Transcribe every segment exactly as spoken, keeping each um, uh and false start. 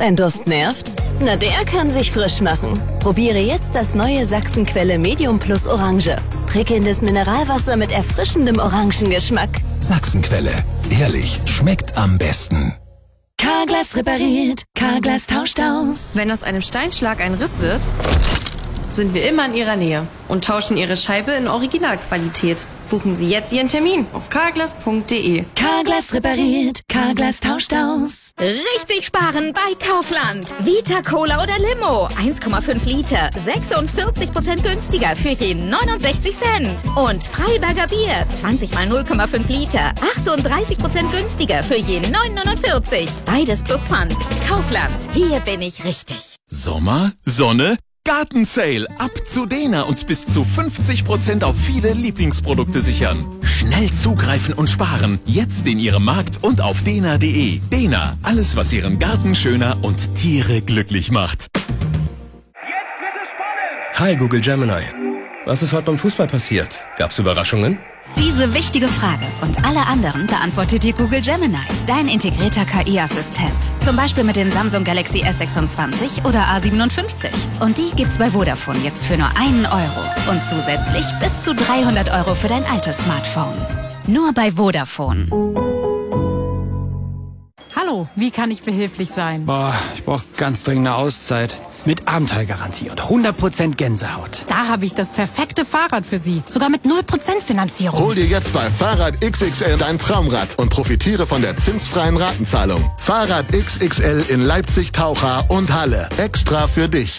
Dein Durst nervt? Na, der kann sich frisch machen. Probiere jetzt das neue Sachsenquelle Medium Plus Orange. Prickelndes Mineralwasser mit erfrischendem Orangengeschmack. Sachsenquelle. Ehrlich, schmeckt am besten. Carglass repariert, Carglass tauscht aus. Wenn aus einem Steinschlag ein Riss wird, sind wir immer in Ihrer Nähe und tauschen Ihre Scheibe in Originalqualität. Buchen Sie jetzt Ihren Termin auf carglass punkt de. Carglass repariert, Carglass tauscht aus. Richtig sparen bei Kaufland. Vita Cola oder Limo, eins Komma fünf Liter, sechsundvierzig Prozent günstiger für jeden neunundsechzig Cent. Und Freiberger Bier, zwanzig mal null Komma fünf Liter, achtunddreißig Prozent günstiger für jeden neun neunundvierzig. Beides plus Pfand. Kaufland, hier bin ich richtig. Sommer, Sonne, Gartensale. Ab zu Dena und bis zu fünfzig Prozent auf viele Lieblingsprodukte sichern. Schnell zugreifen und sparen. Jetzt in Ihrem Markt und auf dena punkt de. Dena, alles was Ihren Garten schöner und Tiere glücklich macht. Jetzt wird es spannend. Hi Google Gemini. Was ist heute beim Fußball passiert? Gab's Überraschungen? Diese wichtige Frage und alle anderen beantwortet dir Google Gemini, dein integrierter K I-Assistent. Zum Beispiel mit dem Samsung Galaxy S sechsundzwanzig oder A siebenundfünfzig. Und die gibt's bei Vodafone jetzt für nur einen Euro. Und zusätzlich bis zu dreihundert Euro für dein altes Smartphone. Nur bei Vodafone. Hallo, wie kann ich behilflich sein? Boah, ich brauche ganz dringend eine Auszeit. Mit Abenteuergarantie und hundert Prozent Gänsehaut. Da habe ich das perfekte Fahrrad für Sie. Sogar mit null Prozent Finanzierung. Hol dir jetzt bei Fahrrad X X L dein Traumrad und profitiere von der zinsfreien Ratenzahlung. Fahrrad X X L in Leipzig, Taucha und Halle. Extra für dich.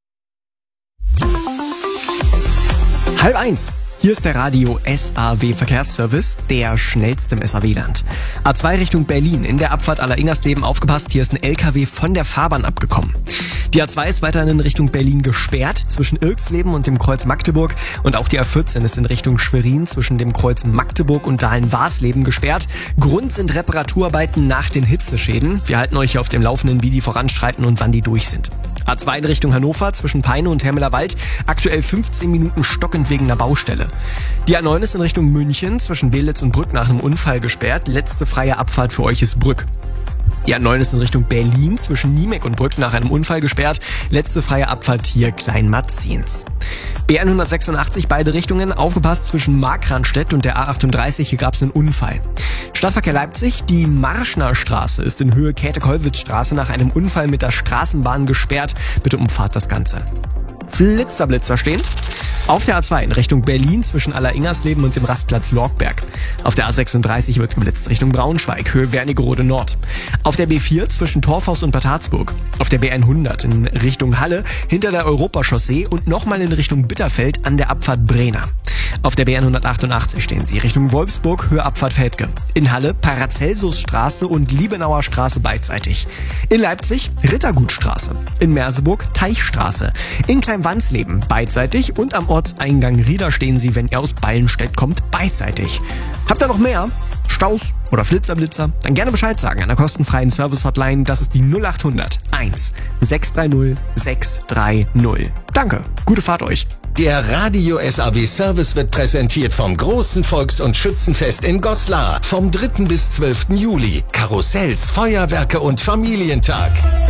Halb eins. Hier ist der Radio S A W Verkehrsservice, der schnellste im S A W-Land. A zwei Richtung Berlin, in der Abfahrt Aller-Ingersleben aufgepasst, hier ist ein L K W von der Fahrbahn abgekommen. Die A zwei ist weiterhin in Richtung Berlin gesperrt, zwischen Irksleben und dem Kreuz Magdeburg. Und auch die A vierzehn ist in Richtung Schwerin, zwischen dem Kreuz Magdeburg und Dahlen-Warsleben gesperrt. Grund sind Reparaturarbeiten nach den Hitzeschäden. Wir halten euch auf dem Laufenden, wie die voranschreiten und wann die durch sind. A zwei in Richtung Hannover, zwischen Peine und Hermelerwald, aktuell fünfzehn Minuten stockend wegen einer Baustelle. Die A neun ist in Richtung München, zwischen Belitz und Brück nach einem Unfall gesperrt. Letzte freie Abfahrt für euch ist Brück. Die A neun ist in Richtung Berlin, zwischen Niemek und Brück nach einem Unfall gesperrt. Letzte freie Abfahrt hier Kleinmarzens. B hundertsechsundachtzig beide Richtungen, aufgepasst zwischen Markranstädt und der A achtunddreißig, hier gab es einen Unfall. Stadtverkehr Leipzig, die Marschner Straße ist in Höhe Käthe-Kollwitz-Straße nach einem Unfall mit der Straßenbahn gesperrt. Bitte umfahrt das Ganze. Flitzer-Blitzer stehen. Auf der A zwei in Richtung Berlin zwischen Aller-Ingersleben und dem Rastplatz Lorgberg. Auf der A sechsunddreißig wird geblitzt Richtung Braunschweig, Höhe Wernigerode Nord. Auf der B vier zwischen Torfhaus und Bad Harzburg. Auf der B hundert in Richtung Halle hinter der Europachaussee und nochmal in Richtung Bitterfeld an der Abfahrt Brena. Auf der B hundertachtundachtzig stehen sie Richtung Wolfsburg, Höhe Abfahrt Feldke. In Halle Paracelsusstraße und Liebenauer Straße beidseitig. In Leipzig Rittergutstraße. In Merseburg Teichstraße. In Kleinwansleben beidseitig und am Ortseingang Rieder stehen sie, wenn ihr aus Ballenstedt kommt, beidseitig. Habt ihr noch mehr Staus oder Flitzerblitzer? Dann gerne Bescheid sagen an der kostenfreien Service-Hotline. Das ist die null achthundert eins sechs drei null sechs drei null. Danke, gute Fahrt euch. Der Radio S A W Service wird präsentiert vom großen Volks- und Schützenfest in Goslar vom dritten bis zwölften Juli. Karussells, Feuerwerke und Familientag.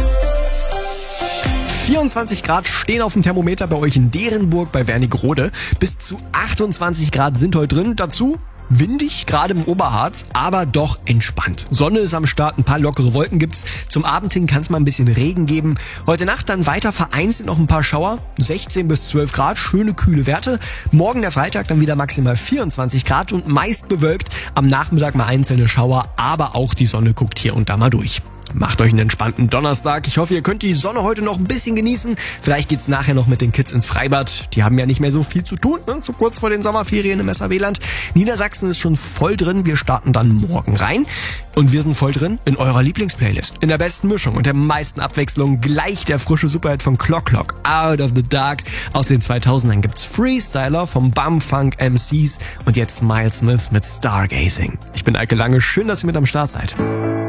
vierundzwanzig Grad stehen auf dem Thermometer bei euch in Derenburg bei Wernigerode. Bis zu achtundzwanzig Grad sind heute drin. Dazu windig, gerade im Oberharz, aber doch entspannt. Sonne ist am Start, ein paar lockere Wolken gibt's. Zum Abend hin kann es mal ein bisschen Regen geben. Heute Nacht dann weiter vereinzelt noch ein paar Schauer. sechzehn bis zwölf Grad, schöne kühle Werte. Morgen der Freitag dann wieder maximal vierundzwanzig Grad und meist bewölkt. Am Nachmittag mal einzelne Schauer, aber auch die Sonne guckt hier und da mal durch. Macht euch einen entspannten Donnerstag. Ich hoffe, ihr könnt die Sonne heute noch ein bisschen genießen. Vielleicht geht's nachher noch mit den Kids ins Freibad. Die haben ja nicht mehr so viel zu tun, ne? So kurz vor den Sommerferien im S A W-Land. Niedersachsen ist schon voll drin. Wir starten dann morgen rein. Und wir sind voll drin in eurer Lieblingsplaylist. In der besten Mischung und der meisten Abwechslung. Gleich der frische Superhit von Clock Clock, Out of the Dark. Aus den zweitausendern gibt's Freestyler vom Bumfunk M Cs. Und jetzt Miles Smith mit Stargazing. Ich bin Eike Lange. Schön, dass ihr mit am Start seid.